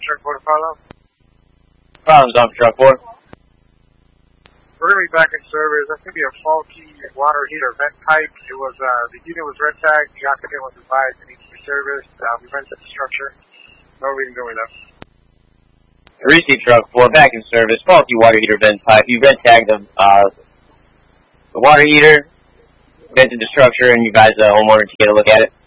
Truck 4 to follow. Problems on Truck 4. We're going to be back in service. That's going to be a faulty water heater vent pipe. It was, the unit was red tagged. The occupant was advised it needs to be serviced. We rented the structure. No reason going up. Receipt Truck 4, back in service. Faulty water heater vent pipe. You red tagged the water heater, vented the structure, and you guys, homeowner, to get a look at it.